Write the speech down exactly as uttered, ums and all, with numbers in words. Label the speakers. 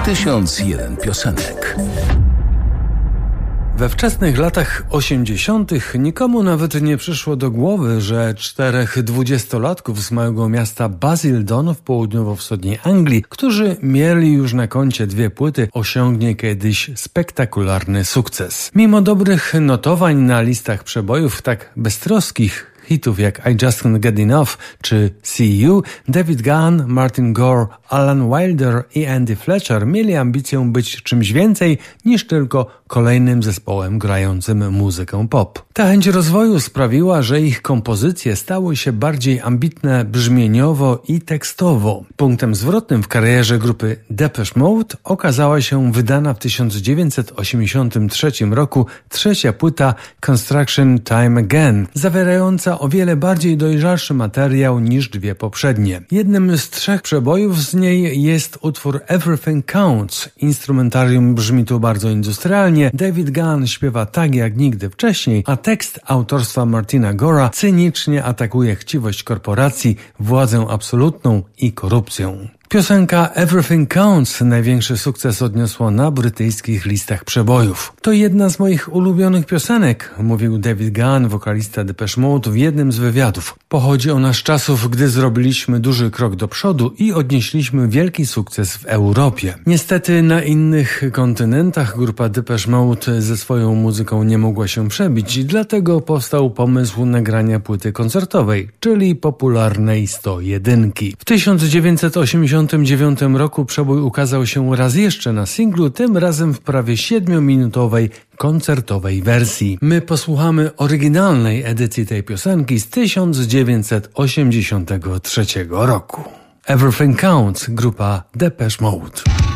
Speaker 1: Tysiąc jeden piosenek.
Speaker 2: We wczesnych latach osiemdziesiątych nikomu nawet nie przyszło do głowy, że czterech dwudziestolatków z małego miasta Basildon w południowo-wschodniej Anglii, którzy mieli już na koncie dwie płyty, osiągnie kiedyś spektakularny sukces. Mimo dobrych notowań na listach przebojów tak beztroskich hitów jak I Just Can't Get Enough czy See You, David Gahan, Martin Gore, Alan Wilder i Andy Fletcher mieli ambicję być czymś więcej niż tylko kolejnym zespołem grającym muzykę pop. Ta chęć rozwoju sprawiła, że ich kompozycje stały się bardziej ambitne brzmieniowo i tekstowo. Punktem zwrotnym w karierze grupy Depeche Mode okazała się wydana w tysiąc dziewięćset osiemdziesiątym trzecim roku trzecia płyta Construction Time Again, zawierająca o wiele bardziej dojrzalszy materiał niż dwie poprzednie. Jednym z trzech przebojów z niej jest utwór Everything Counts. Instrumentarium brzmi tu bardzo industrialnie, David Gahan śpiewa tak jak nigdy wcześniej, a tekst autorstwa Martina Gora cynicznie atakuje chciwość korporacji, władzę absolutną i korupcję. Piosenka Everything Counts największy sukces odniosła na brytyjskich listach przebojów. To jedna z moich ulubionych piosenek, mówił David Gahan, wokalista Depeche Mode, w jednym z wywiadów. Pochodzi ona z czasów, gdy zrobiliśmy duży krok do przodu i odnieśliśmy wielki sukces w Europie. Niestety na innych kontynentach grupa Depeche Mode ze swoją muzyką nie mogła się przebić, dlatego powstał pomysł nagrania płyty koncertowej, czyli popularnej sto jedynki. W tysiąc dziewięćset osiemdziesiątym dziewiątym roku przebój ukazał się raz jeszcze na singlu, tym razem w prawie siedmiominutowej koncertowej wersji. My posłuchamy oryginalnej edycji tej piosenki z tysiąc dziewięćset osiemdziesiątego trzeciego roku. Everything Counts, grupa Depeche Mode.